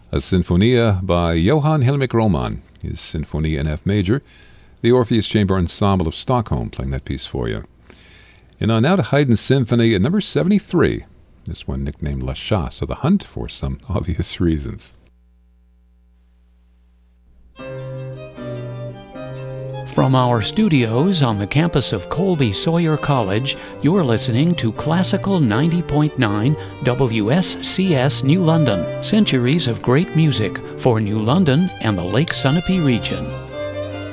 A Sinfonia by Johann Hilmik Roman, his Sinfonia in F major. The Orpheus Chamber Ensemble of Stockholm playing that piece for you. And now to Haydn's Symphony at number 73. This one nicknamed La Chasse, or The Hunt, for some obvious reasons. From our studios on the campus of Colby Sawyer College, you're listening to Classical 90.9 WSCS New London. Centuries of great music for New London and the Lake Sunapee region.